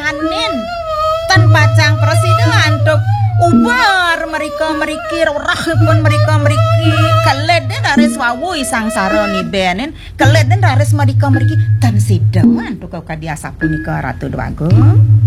kahanin tanpa cang presiden tuk ubar mereka rahipun mereka keleden raris wawui sangsara ni benen keleden raris mereka tan sidawan tuk kadia sapunika Ratu Dwagung